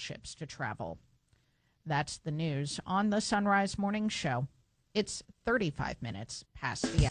ships to travel. That's the news on the Sunrise Morning Show. It's 35 minutes past the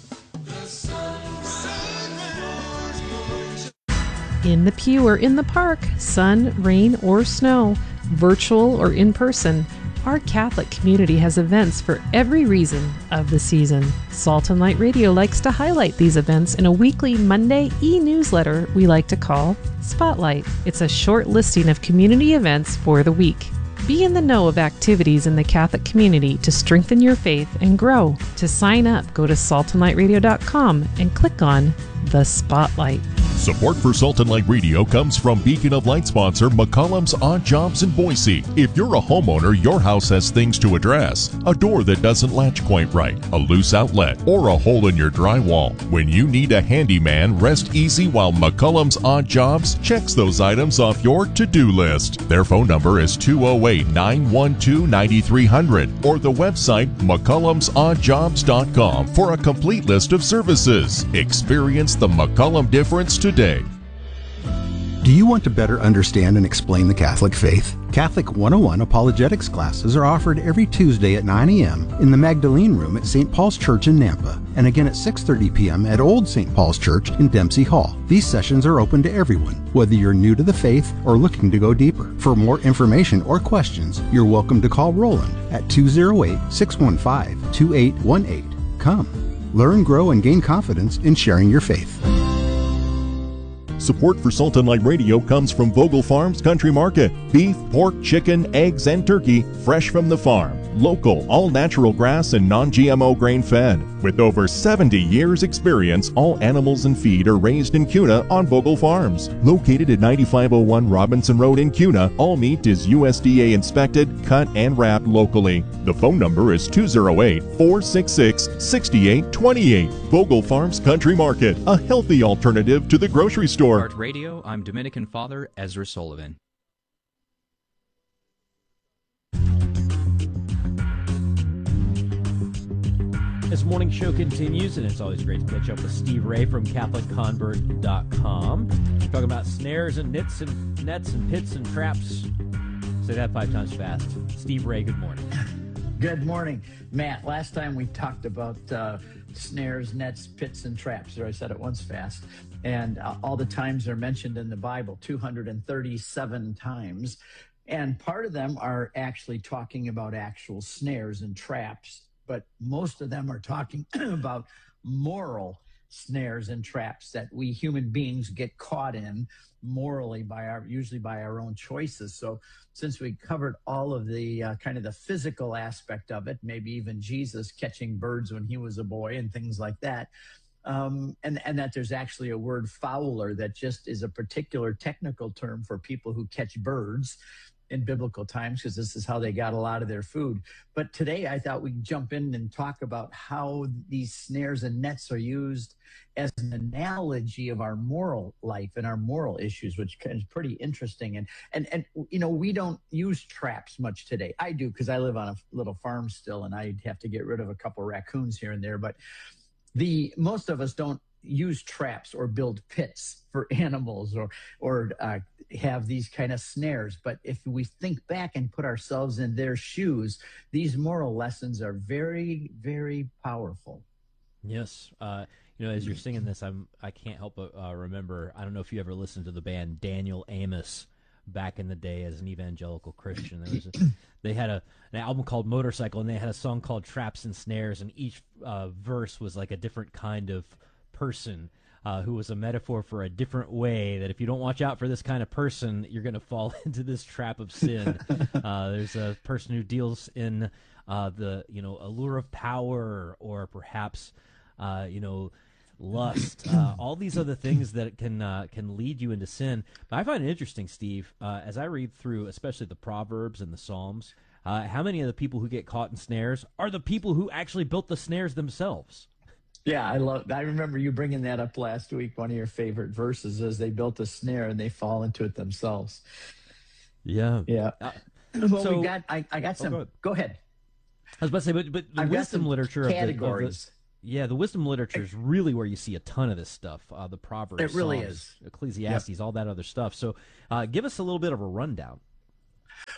hour. In the pew or in the park, sun, rain, or snow, virtual or in person, our Catholic community has events for every reason of the season. Salt and Light Radio likes to highlight these events in a weekly Monday e-newsletter we like to call Spotlight. It's a short listing of community events for the week. Be in the know of activities in the Catholic community to strengthen your faith and grow. To sign up, go to saltandlightradio.com and click on the Spotlight. Support for Salt and Light Radio comes from Beacon of Light sponsor McCollum's Odd Jobs in Boise. If you're a homeowner, your house has things to address. A door that doesn't latch quite right, a loose outlet, or a hole in your drywall. When you need a handyman, rest easy while McCollum's Odd Jobs checks those items off your to-do list. Their phone number is 208-912-9300 or the website McCollum'soddjobs.com for a complete list of services. Experience the McCollum difference today. Do you want to better understand and explain the Catholic faith? Catholic 101 apologetics classes are offered every Tuesday at 9 a.m. in the Magdalene Room at St. Paul's Church in Nampa, and again at 6:30 p.m. at Old St. Paul's Church in Dempsey Hall. These sessions are open to everyone, whether you're new to the faith or looking to go deeper. For more information or questions, you're welcome to call Roland at 208-615-2818. Come, learn, grow, and gain confidence in sharing your faith. Support for Salt and Light Radio comes from Vogel Farms Country Market. Beef, pork, chicken, eggs, and turkey fresh from the farm. Local, all-natural grass and non-GMO grain-fed. With over 70 years' experience, all animals and feed are raised in Kuna on Vogel Farms. Located at 9501 Robinson Road in Kuna, all meat is USDA inspected, cut, and wrapped locally. The phone number is 208-466-6828. Vogel Farms Country Market, a healthy alternative to the grocery store. Heart Radio, I'm Dominican Father Ezra Sullivan. This morning show continues, and it's always great to catch up with Steve Ray from CatholicConvert.com. We're talking about snares and nets and pits and traps. Say that 5 times fast. Steve Ray, good morning. Good morning. Matt, last time we talked about snares, nets, pits, and traps. Or I said it once fast. And all the times are mentioned in the Bible, 237 times. And part of them are actually talking about actual snares and traps, but most of them are talking about moral snares and traps that we human beings get caught in morally usually by our own choices. So since we covered all of the kind of the physical aspect of it, maybe even Jesus catching birds when he was a boy and things like that, and that there's actually a word fowler that just is a particular technical term for people who catch birds in biblical times, because this is how they got a lot of their food. But today I thought we'd jump in and talk about how these snares and nets are used as an analogy of our moral life and our moral issues, which is pretty interesting. And you know, we don't use traps much today. I do, because I live on a little farm still, and I have to get rid of a couple raccoons here and there. But most of us don't use traps or build pits for animals or have these kind of snares. But if we think back and put ourselves in their shoes, these moral lessons are very, very powerful. Yes. You know, as you're singing this, I can't help but remember, I don't know if you ever listened to the band Daniel Amos back in the day as an evangelical Christian. They had an album called Motorcycle, and they had a song called Traps and Snares, and each verse was like a different kind of person who was a metaphor for a different way, that if you don't watch out for this kind of person, you're going to fall into this trap of sin. There's a person who deals in the allure of power, or perhaps lust, all these other things that can lead you into sin. But I find it interesting, Steve, as I read through especially the Proverbs and the Psalms, how many of the people who get caught in snares are the people who actually built the snares themselves. Yeah, I remember you bringing that up last week. One of your favorite verses is they built a snare and they fall into it themselves. Yeah. Well, so I got some. Go ahead. I was about to say, but the wisdom literature categories. The wisdom literature is really where you see a ton of this stuff. The Proverbs, it really Psalms, is. Ecclesiastes, all that other stuff. So give us a little bit of a rundown.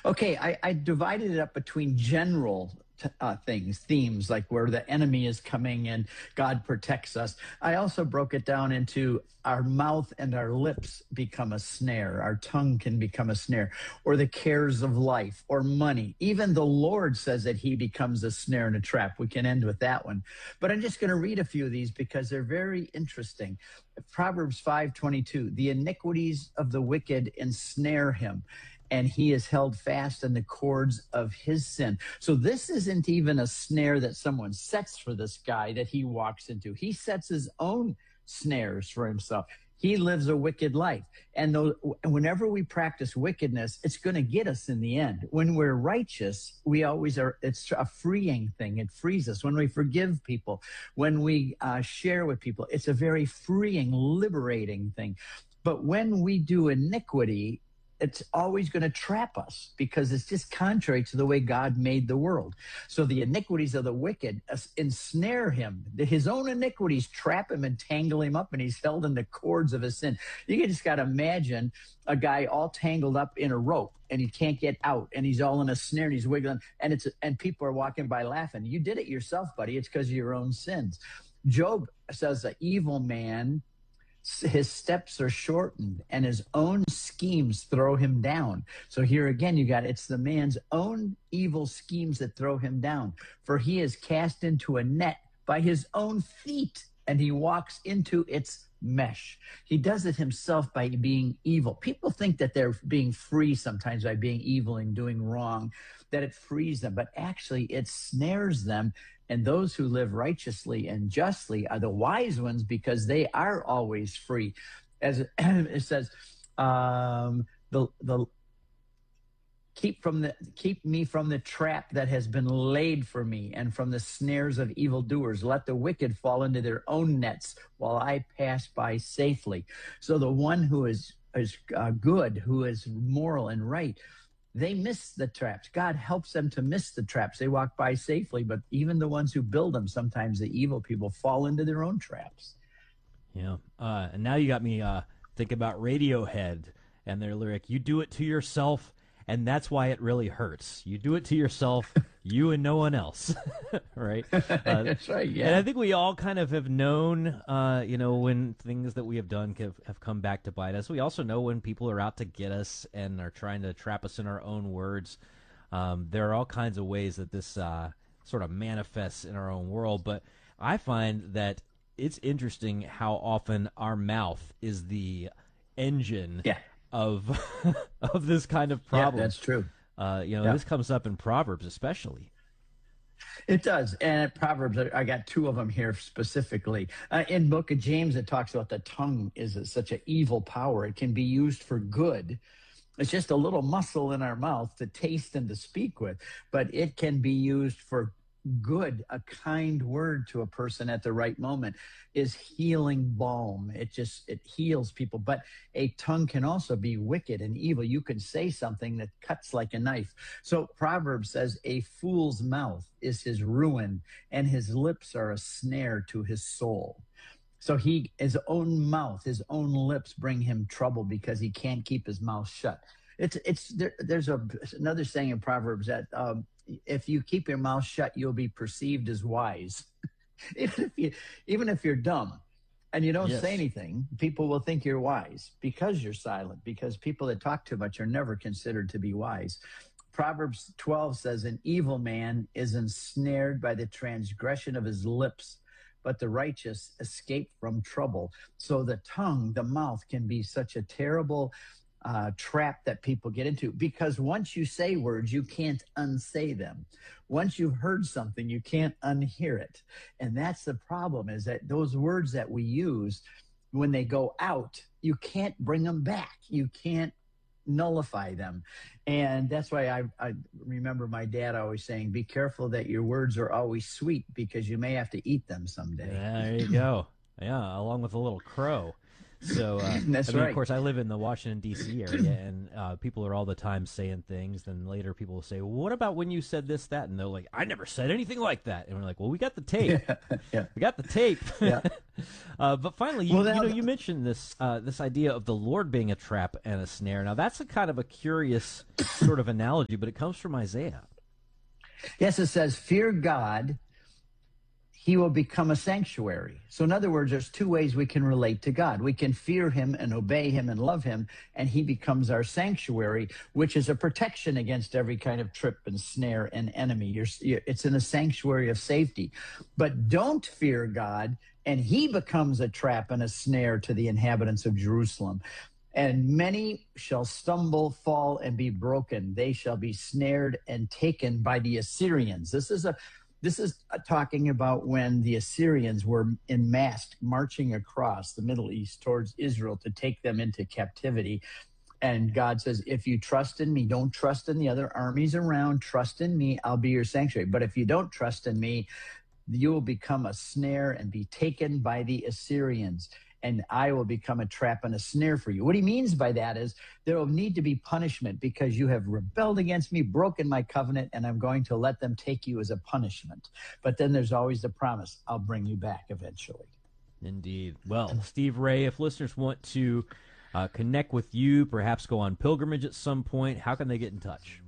Okay, I divided it up between general themes, like where the enemy is coming and God protects us. I also broke it down into our mouth and our lips become a snare. Our tongue can become a snare, or the cares of life, or money. Even the Lord says that he becomes a snare and a trap. We can end with that one. But I'm just going to read a few of these because they're very interesting. Proverbs 5:22, the iniquities of the wicked ensnare him, and he is held fast in the cords of his sin. So this isn't even a snare that someone sets for this guy that he walks into. He sets his own snares for himself. He lives a wicked life. And whenever we practice wickedness, it's going to get us in the end. When we're righteous, we always are. It's a freeing thing. It frees us. When we forgive people, when we share with people, it's a very freeing, liberating thing. But when we do iniquity, it's always going to trap us because it's just contrary to the way God made the world. So the iniquities of the wicked ensnare him. His own iniquities trap him and tangle him up, and he's held in the cords of his sin. You just got to imagine a guy all tangled up in a rope and he can't get out, and he's all in a snare and he's wiggling, and people are walking by laughing. You did it yourself, buddy. It's because of your own sins. Job says the evil man, his steps are shortened and his own schemes throw him down. So here again, it's the man's own evil schemes that throw him down. For he is cast into a net by his own feet, and he walks into its mesh. He does it himself by being evil. People think that they're being free sometimes by being evil and doing wrong, that it frees them, but actually it snares them. And those who live righteously and justly are the wise ones because they are always free. As it says, keep me from the trap that has been laid for me, and from the snares of evildoers. Let the wicked fall into their own nets while I pass by safely. So the one who is good, who is moral and right, they miss the traps. God helps them to miss the traps. They walk by safely, but even the ones who build them, sometimes the evil people fall into their own traps. Yeah. And now you got me thinking about Radiohead and their lyric, you do it to yourself, and that's why it really hurts. You do it to yourself, you and no one else, right? That's right, yeah. And I think we all kind of have known, when things that we have done have come back to bite us. We also know when people are out to get us and are trying to trap us in our own words. There are all kinds of ways that this sort of manifests in our own world. But I find that it's interesting how often our mouth is the engine of of this kind of problem. Yeah, that's true. This comes up in Proverbs especially. It does. And Proverbs, I got two of them here specifically. In book of James, it talks about the tongue is such an evil power. It can be used for good. It's just a little muscle in our mouth to taste and to speak with, but it can be used for good. A kind word to a person at the right moment is healing balm. It heals people. But a tongue can also be wicked and evil. You can say something that cuts like a knife. So Proverbs says a fool's mouth is his ruin, and his lips are a snare to his soul. So his own mouth, his own lips bring him trouble because he can't keep his mouth shut. There's another saying in Proverbs that if you keep your mouth shut, you'll be perceived as wise. even if you're dumb and you don't say anything, people will think you're wise because you're silent, because people that talk too much are never considered to be wise. Proverbs 12 says, an evil man is ensnared by the transgression of his lips, but the righteous escape from trouble. So the tongue, the mouth, can be such a terrible trap that people get into, because once you say words, you can't unsay them. Once you've heard something, you can't unhear it. And that's the problem, is that those words that we use, when they go out, you can't bring them back. You can't nullify them. And that's why I remember my dad always saying, be careful that your words are always sweet, because you may have to eat them someday. There you go. Yeah, along with a little crow. So That's I mean, right. Of course, I live in the Washington D.C. area, and people are all the time saying things. Then later, people will say, well, "What about when you said this, that?" And they're like, "I never said anything like that." And we're like, "Well, we got the tape. Yeah. We got the tape." Yeah. But finally, you mentioned this this idea of the Lord being a trap and a snare. Now, that's a kind of a curious sort of analogy, but it comes from Isaiah. Yes, it says, fear God, he will become a sanctuary. So in other words, there's two ways we can relate to God. We can fear him and obey him and love him, and he becomes our sanctuary, which is a protection against every kind of trip and snare and enemy. It's in a sanctuary of safety. But don't fear God, and he becomes a trap and a snare to the inhabitants of Jerusalem. And many shall stumble, fall, and be broken. They shall be snared and taken by the Assyrians. This is talking about when the Assyrians were en masse marching across the Middle East towards Israel to take them into captivity. And God says, if you trust in me, don't trust in the other armies around, trust in me, I'll be your sanctuary. But if you don't trust in me, you will become a snare and be taken by the Assyrians, and I will become a trap and a snare for you. What he means by that is there will need to be punishment because you have rebelled against me, broken my covenant, and I'm going to let them take you as a punishment. But then there's always the promise, I'll bring you back eventually. Indeed. Well, Steve Ray, if listeners want to connect with you, perhaps go on pilgrimage at some point, how can they get in touch?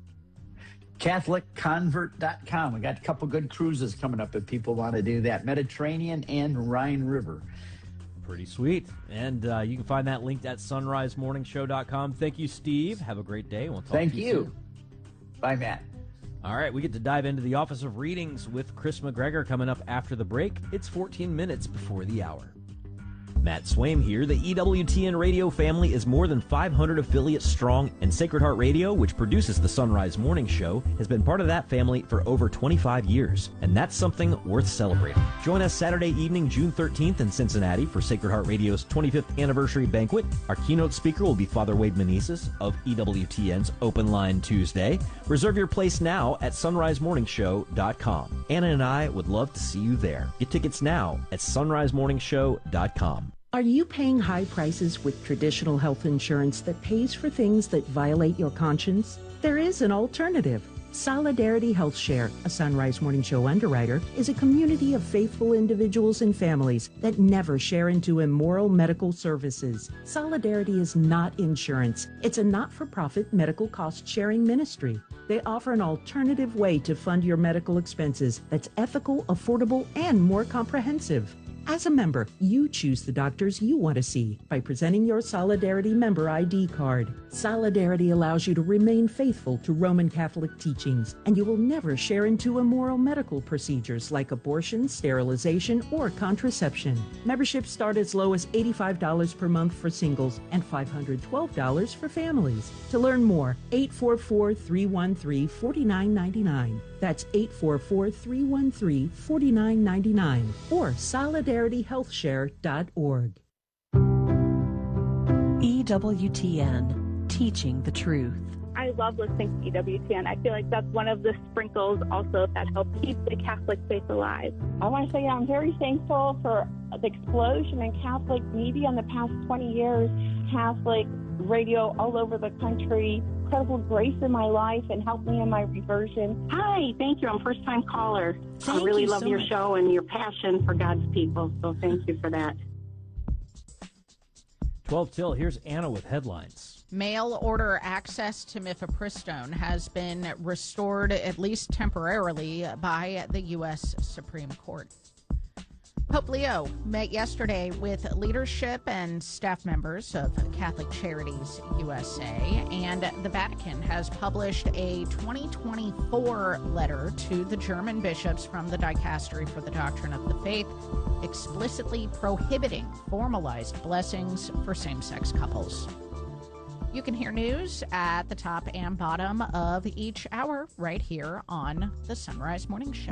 CatholicConvert.com. We got a couple good cruises coming up if people want to do that. Mediterranean and Rhine River. Pretty sweet. And you can find that linked at sunrisemorningshow.com. Thank you, Steve. Have a great day. We'll talk Thank to you you. soon. Bye, Matt. All right, we get to dive into the Office of Readings with Chris McGregor coming up after the break. It's 14 minutes before the hour. Matt Swaim here. The EWTN radio family is more than 500 affiliates strong, and Sacred Heart Radio, which produces the Sunrise Morning Show, has been part of that family for over 25 years, and that's something worth celebrating. Join us Saturday evening, June 13th in Cincinnati for Sacred Heart Radio's 25th anniversary banquet. Our keynote speaker will be Father Wade Menezes of EWTN's Open Line Tuesday. Reserve your place now at sunrisemorningshow.com. Anna and I would love to see you there. Get tickets now at sunrisemorningshow.com. Are you paying high prices with traditional health insurance that pays for things that violate your conscience? There is an alternative. Solidarity Health Share, a Sunrise Morning Show underwriter, is a community of faithful individuals and families that never share into immoral medical services. Solidarity is not insurance. It's a not-for-profit medical cost-sharing ministry. They offer an alternative way to fund your medical expenses that's ethical, affordable, and more comprehensive. As a member, you choose the doctors you want to see by presenting your Solidarity member ID card. Solidarity allows you to remain faithful to Roman Catholic teachings, and you will never share into immoral medical procedures like abortion, sterilization, or contraception. Memberships start as low as $85 per month for singles and $512 for families. To learn more, 844-313-4999. That's 844-313-4999 or solidarityhealthshare.org. EWTN, teaching the truth. I love listening to EWTN. I feel like that's one of the sprinkles also that help keep the Catholic faith alive. I want to say I'm very thankful for the explosion in Catholic media in the past 20 years. Catholic radio all over the country. Incredible grace in my life and helped me in my reversion. Hi, thank you. I'm a first-time caller. I really love your show and your passion for God's people, so thank you for that. 12 till, here's Anna with headlines. Mail order access to mifepristone has been restored, at least temporarily, by the U.S. Supreme Court. Pope Leo met yesterday with leadership and staff members of Catholic Charities USA, and the Vatican has published a 2024 letter to the German bishops from the Dicastery for the Doctrine of the Faith, explicitly prohibiting formalized blessings for same-sex couples. You can hear news at the top and bottom of each hour right here on the Sunrise Morning Show.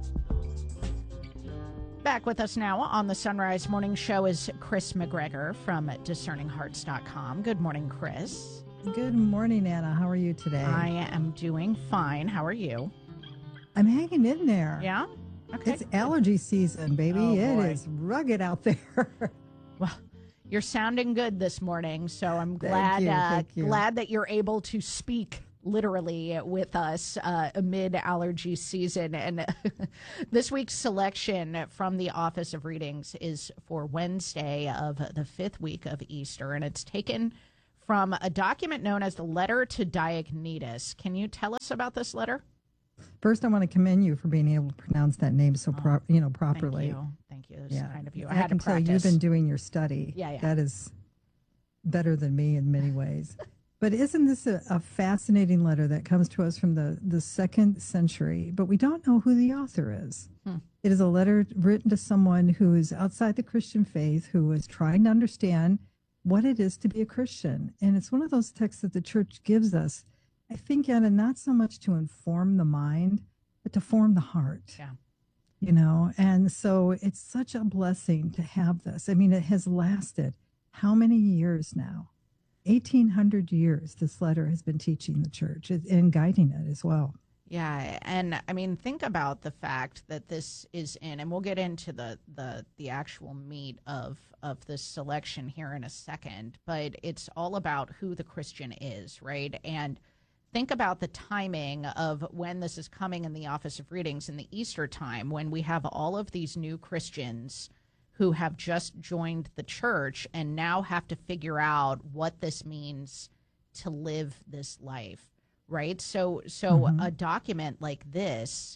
Back with us now on the Sunrise Morning Show is Chris McGregor from DiscerningHearts.com. Good morning, Chris. Good morning, Anna. How are you today? I am doing fine. How are you? I'm hanging in there. Yeah? Okay. It's allergy season, baby. Oh, it boy. is rugged out there. Well, You're sounding good this morning, so I'm glad Thank you. glad that you're able to speak literally with us amid allergy season. And this week's selection from the Office of Readings is for Wednesday of the 5th week of Easter, and it's taken from a document known as the Letter to Diognetus. Can you tell us about this letter? First, I want to commend you for being able to pronounce that name so properly. Thank you. That's kind of you. I I had can to tell practice. you've been doing your study. Yeah. That is better than me in many ways. But isn't this a fascinating letter that comes to us from the 2nd century? But we don't know who the author is. It is a letter written to someone who is outside the Christian faith, who is trying to understand what it is to be a Christian. And it's one of those texts that the church gives us, I think, Anna, not so much to inform the mind, but to form the heart. Yeah. You know, and so it's such a blessing to have this. I mean, it has lasted how many years now? 1,800 years this letter has been teaching the church and guiding it as well. Yeah, and I mean, think about the fact that this is in, and we'll get into the actual meat of this selection here in a second, but it's all about who the Christian is, right? And think about the timing of when this is coming in the Office of Readings in the Easter time, when we have all of these new Christians who have just joined the church and now have to figure out what this means to live this life, right? So a document like this,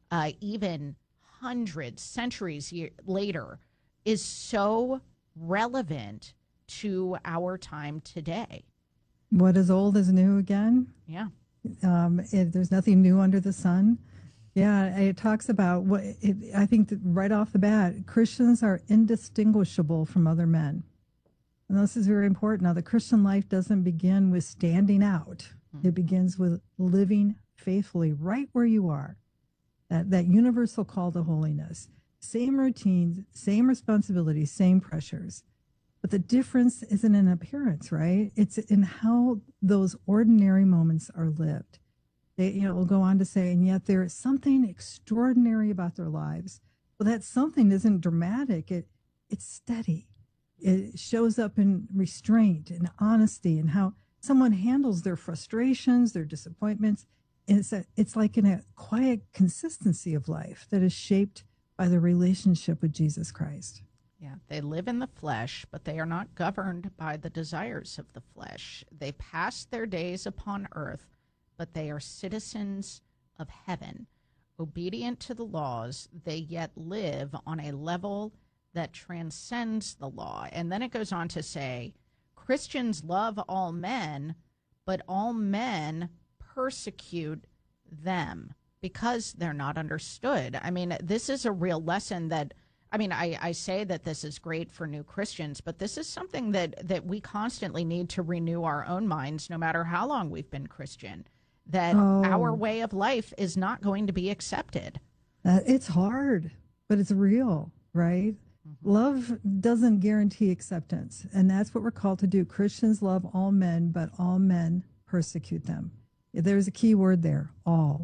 even hundreds, centuries later, is so relevant to our time today. What is old is new again. Yeah. There's nothing new under the sun. Yeah, it talks about I think that right off the bat, Christians are indistinguishable from other men. And this is very important. Now, the Christian life doesn't begin with standing out. It begins with living faithfully right where you are. That universal call to holiness. Same routines, same responsibilities, same pressures. But the difference isn't in appearance, right? It's in how those ordinary moments are lived. They, will go on to say, and yet there is something extraordinary about their lives. Well, that something isn't dramatic. It's steady. It shows up in restraint and honesty and how someone handles their frustrations, their disappointments. And it's like in a quiet consistency of life that is shaped by the relationship with Jesus Christ. Yeah, they live in the flesh, but they are not governed by the desires of the flesh. They pass their days upon earth, but they are citizens of heaven. Obedient to the laws, they yet live on a level that transcends the law. And then it goes on to say, Christians love all men, but all men persecute them because they're not understood. I mean, this is a real lesson that, I say that this is great for new Christians, but this is something that we constantly need to renew our own minds, no matter how long we've been Christian, that our way of life is not going to be accepted. It's hard, but it's real, right? Love doesn't guarantee acceptance, and that's what we're called to do. Christians love all men, but all men persecute them. There's a key word there, all.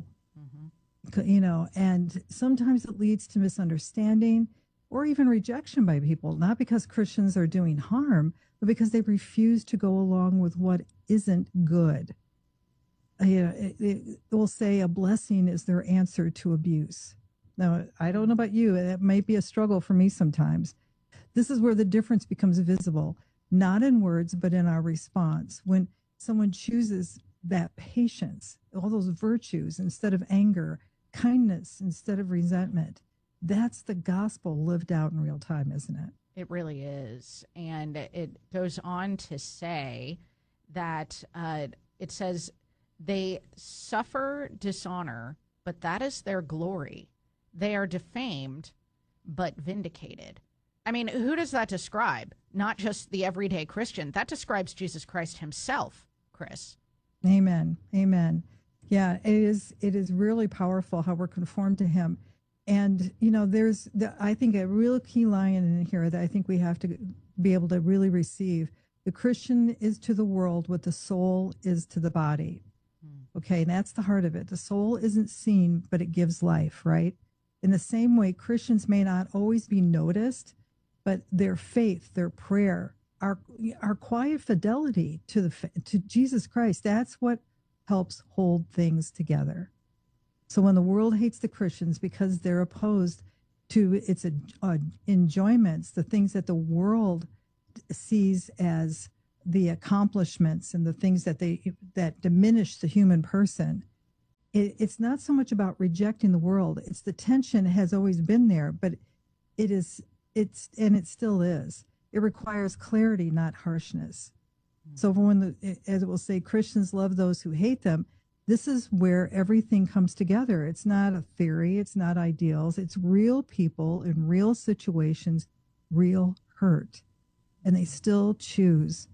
And sometimes it leads to misunderstanding or even rejection by people, not because Christians are doing harm, but because they refuse to go along with what isn't good. It will say a blessing is their answer to abuse. Now, I don't know about you. It might be a struggle for me sometimes. This is where the difference becomes visible, not in words, but in our response. When someone chooses that patience, all those virtues instead of anger, kindness instead of resentment, that's the gospel lived out in real time, isn't it? It really is. And it goes on to say that it says they suffer dishonor, but that is their glory. They are defamed, but vindicated. I mean, who does that describe? Not just the everyday Christian. That describes Jesus Christ himself, Chris. Amen. Amen. Yeah, it is really powerful how we're conformed to him. And, there's, I think, a real key line in here that I think we have to be able to really receive. The Christian is to the world what the soul is to the body. Okay, and that's the heart of it. The soul isn't seen, but it gives life, right? In the same way, Christians may not always be noticed, but their faith, their prayer, our quiet fidelity to Jesus Christ. That's what helps hold things together. So when the world hates the Christians because they're opposed to its enjoyments, the things that the world sees as the accomplishments and the things that diminish the human person, it's not so much about rejecting the world. It's the tension has always been there, but it still is. It requires clarity, not harshness. So as it will say, Christians love those who hate them, this is where everything comes together. It's not a theory. It's not ideals. It's real people in real situations, real hurt. And they still choose.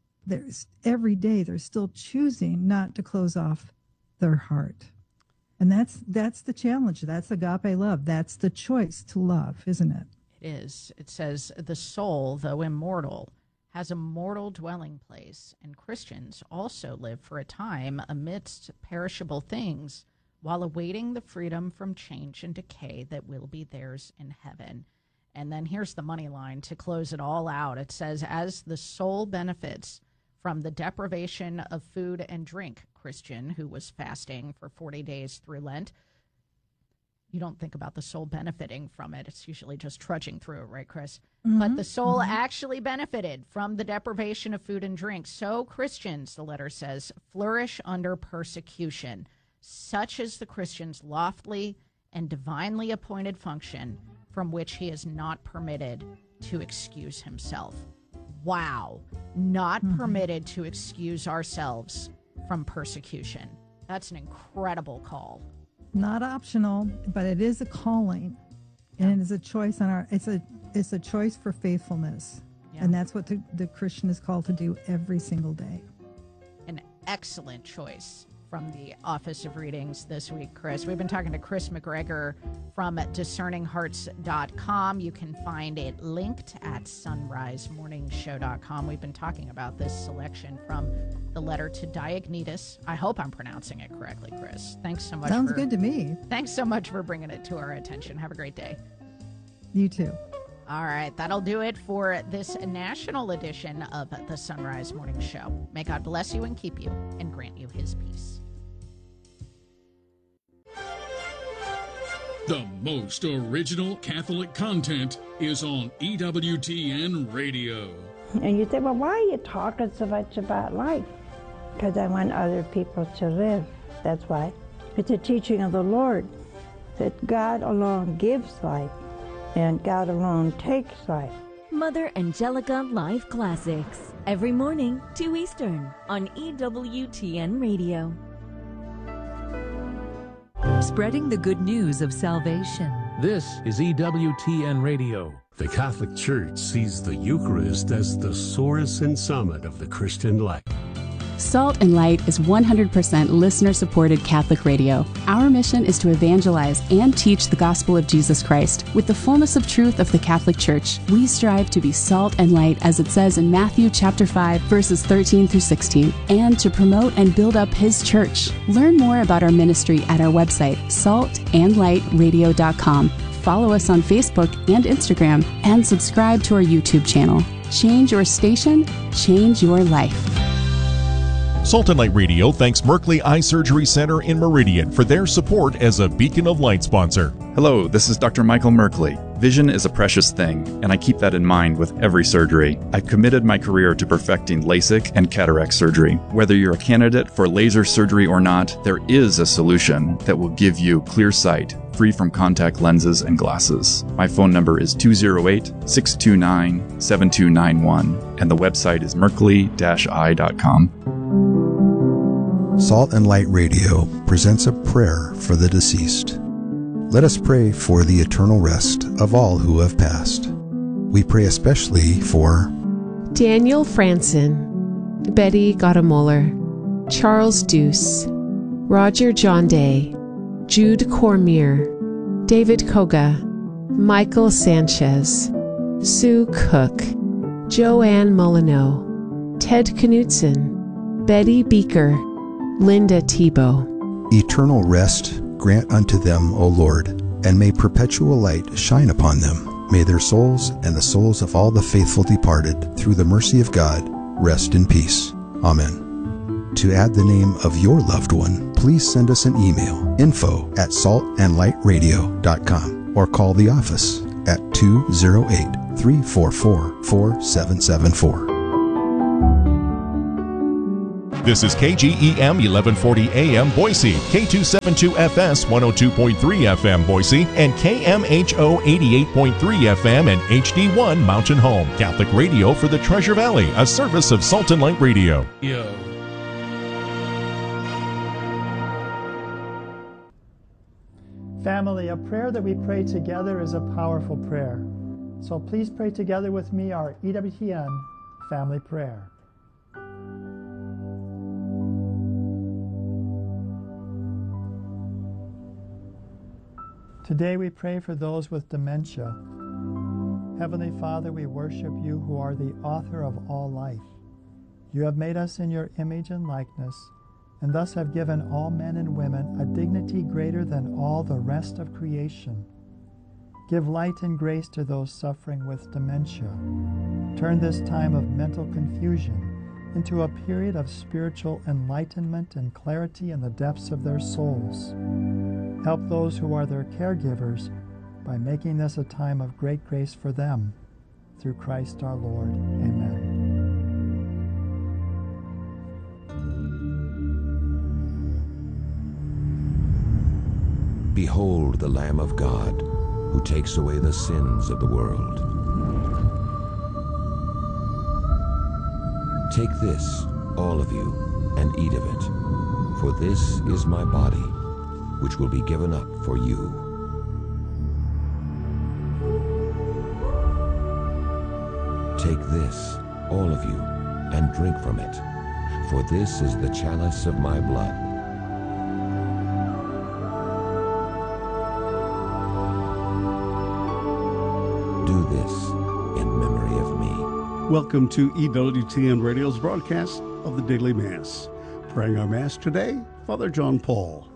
Every day they're still choosing not to close off their heart. And that's the challenge. That's agape love. That's the choice to love, isn't it? It is. It says, the soul, though immortal, has a mortal dwelling place, and Christians also live for a time amidst perishable things while awaiting the freedom from change and decay that will be theirs in heaven. And then here's the money line to close it all out. It says, as the soul benefits from the deprivation of food and drink, Christian who was fasting for 40 days through Lent, you don't think about the soul benefiting from it. It's usually just trudging through it, right, Chris? Mm-hmm. But the soul actually benefited from the deprivation of food and drink. So Christians, the letter says, flourish under persecution. Such is the Christian's lofty and divinely appointed function from which he is not permitted to excuse himself. Wow. Not permitted to excuse ourselves from persecution. That's an incredible call. Not optional, but it is a calling, and it is a choice on it's a choice for faithfulness, and that's what the Christian is called to do every single day. An excellent choice from the Office of Readings this week, Chris. We've been talking to Chris McGregor from discerninghearts.com. You can find it linked at sunrisemorningshow.com. We've been talking about this selection from the letter to Diognetus. I hope I'm pronouncing it correctly, Chris. Thanks so much. Sounds good to me. Thanks so much for bringing it to our attention. Have a great day. You too. All right, that'll do it for this national edition of the Sunrise Morning Show. May God bless you and keep you and grant you his peace. The most original Catholic content is on EWTN Radio. And you say, well, why are you talking so much about life? Because I want other people to live. That's why. It's a teaching of the Lord that God alone gives life and God alone takes life. Mother Angelica Live Classics. Every morning, 2 Eastern on EWTN Radio. Spreading the good news of salvation. This is EWTN Radio. The Catholic Church sees the Eucharist as the source and summit of the Christian life. Salt and Light is 100% listener-supported Catholic radio. Our mission is to evangelize and teach the gospel of Jesus Christ with the fullness of truth of the Catholic Church. We strive to be salt and light, as it says in Matthew chapter 5, verses 13 through 16, and to promote and build up His church. Learn more about our ministry at our website, saltandlightradio.com. Follow us on Facebook and Instagram, and subscribe to our YouTube channel. Change your station, change your life. Salt and Light Radio thanks Merkley Eye Surgery Center in Meridian for their support as a Beacon of Light sponsor. Hello, this is Dr. Michael Merkley. Vision is a precious thing, and I keep that in mind with every surgery. I've committed my career to perfecting LASIK and cataract surgery. Whether you're a candidate for laser surgery or not, there is a solution that will give you clear sight, free from contact lenses and glasses. My phone number is 208-629-7291, and the website is merkley-eye.com. Salt and Light Radio presents a prayer for the deceased. Let us pray for the eternal rest of all who have passed. We pray especially for Daniel Franson, Betty Gottemoeller, Charles Deuce, Roger John Day, Jude Cormier, David Koga, Michael Sanchez, Sue Cook, Joanne Molyneux, Ted Knutson, Betty Beaker, Linda Tebow. Eternal rest grant unto them, O Lord, and may perpetual light shine upon them. May their souls and the souls of all the faithful departed, through the mercy of God, rest in peace. Amen. To add the name of your loved one, please send us an email, info@saltandlightradio.com, or call the office at 208-344-4774. This is KGEM 1140 AM Boise, K272FS 102.3 FM Boise, and KMHO 88.3 FM and HD1 Mountain Home. Catholic radio for the Treasure Valley, a service of Salt and Light Radio. Family, a prayer that we pray together is a powerful prayer. So please pray together with me our EWTN family prayer. Today we pray for those with dementia. Heavenly Father, we worship you who are the author of all life. You have made us in your image and likeness, and thus have given all men and women a dignity greater than all the rest of creation. Give light and grace to those suffering with dementia. Turn this time of mental confusion into a period of spiritual enlightenment and clarity in the depths of their souls. Help those who are their caregivers by making this a time of great grace for them. Through Christ our Lord. Amen. Behold the Lamb of God, who takes away the sins of the world. Take this, all of you, and eat of it, for this is my body, which will be given up for you. Take this, all of you, and drink from it, for this is the chalice of my blood. Do this in memory of me. Welcome to EWTN Radio's broadcast of the Daily Mass. Praying our Mass today, Father John Paul.